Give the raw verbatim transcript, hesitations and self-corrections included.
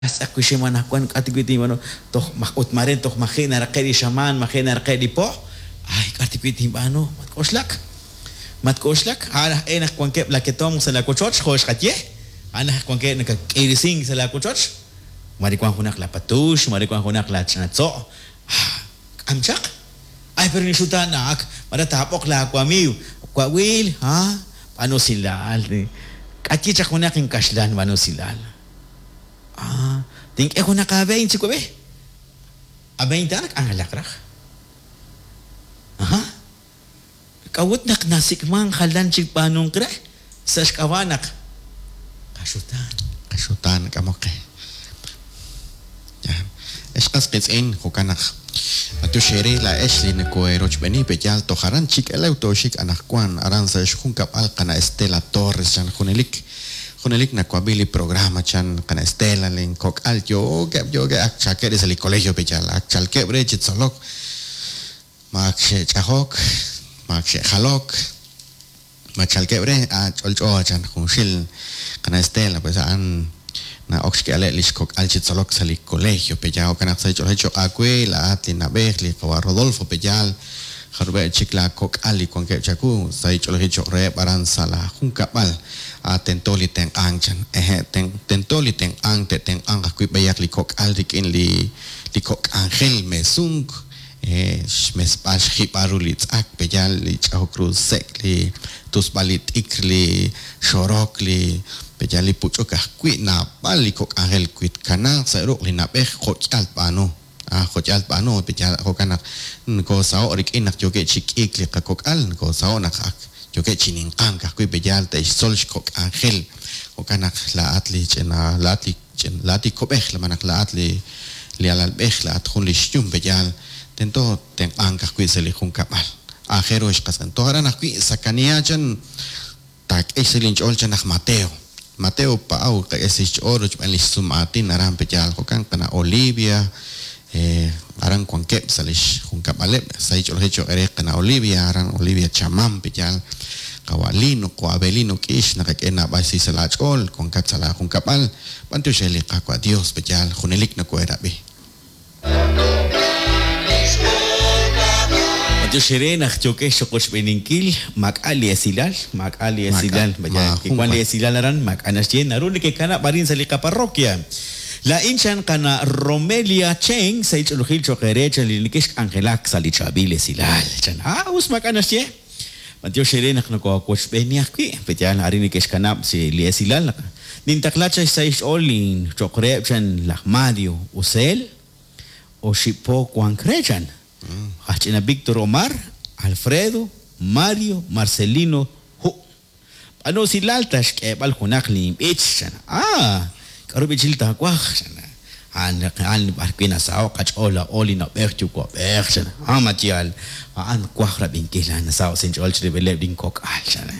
Akushi mana kwan katikuiti mano toh makut maren toh mahin arakeli shaman mahin arakeli po ay katikuiti mano matkoslak matkoslak ana enak kwan ke la que tom sa la cochoch khosh khatye ana kwan ke nak irising sa la cochoch mari kwan hunak la patush mari kwan hunak la chanatso amchak ay pero ni sutanak para tapok la kwa miu kwa will ha ano silal katye chak hunak in kaslan mano silal. Ah, think ako nakabayin si Kuwe. Abayin tanak ang halakrak. Aha. Kawat nak nasikmang halan si panong kre. Sa kawanak. Kasutan. Kasutan kamoke. Yan. Eskas kitsin hukanak. Atu shere la esli ne koeroch beni pejal to haran chik elaw to shik anak kwan aran sa shkunkap al kana Estela Torres jan hunelik. Kunelik na kwabili programa chan kana Estela ling kok al yo gap yo ga ak chake de sali colegio pechal ak chalke brechit solok mak she chahok mak she halok mak chalke bre a chol cho chan khunshil kana Estela pues an na oxke ale lis kok al chit solok sali colegio pechal kana sai chol hecho akwe la atli na behli ko Rodolfo pechal harbe chikla kok ali kon ke chaku sai chol hecho re baran sala hunkapal a tentoli teng ang chan eh teng tentoli teng ang te teng ang akui bayak li kok aldik in li li kok angel mesung eh mes pas hiparulit ak pejal li chao cruz sek li tus balit ikli shorok li pejal li puchok akui na bali kok angel kuit kana sa rok li na beh kok alpano ah kok alpano pejal kokana ko sao orik inak joge chik ikli ka kok al ko sao nak ak yo que chiningkan ka kui bejal te sol kok angel o kanak la atli chena la atli chen la atli kobeh la manak la atli li alal beh la athun li shum bejal tento ten ang ka kui seli khun kapal ajero es kasan to haran kui sakania chen tak eselin chol chen Mateo Mateo pa au ka esis oro chen li sumatin aran bejal ko kan pana Olivia eh aran kwan kep salish khun kapale sai chol hecho ere kana Olivia aran Olivia chamam bejal kawalino ko abelino kish na kakena basi sa lachol kung katsala kung kapal panto siya lika ko Dios bejal kunelik na ko erabi Panto siya rin nakchoke syokos beningkil mak ali asilal mak ali asilal bejal kikwan li asilal aran mak anas jen narun ke kana parin sa lika parokya la inchan kana Romelia Cheng sa ichuluhil chokere chalinikish angelak sa lichabile silal chan ah us mak anas jen Matyo siya nak nako-coach Benny aki. Petian hari ni kes kanap si Lia Silal. Nintaklacha sa is-olin chokre chan Lahmadio Usel o Shipo Kwankrechan. Hachina Victor Omar, Alfredo, Mario, Marcelino, Hu. Ano si Laltash ke bal hunak lim ich chan. Ah, karubichil ta kwah chan. an an barquina sao kach ola oli na berchu ko berchen amatial an kwahra bin kila na sao sin olchre bele din kok al chana